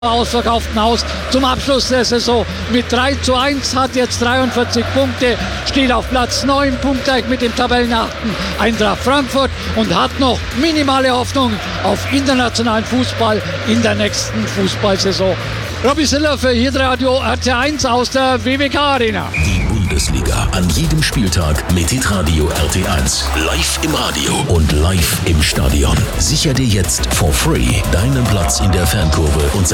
ausverkauften Haus zum Abschluss der Saison mit 3:1, hat jetzt 43 Punkte, steht auf Platz 9, punktgleich mit dem Tabellenachten Eintracht Frankfurt und hat noch minimale Hoffnung auf internationalen Fußball in der nächsten Fußballsaison. Robby Siller für Hitradio RT1 aus der WWK Arena. Die Bundesliga an jedem Spieltag mit Hitradio RT1. Live im Radio und live im Stadion. Sicher dir jetzt for free deinen Platz in der Fankurve und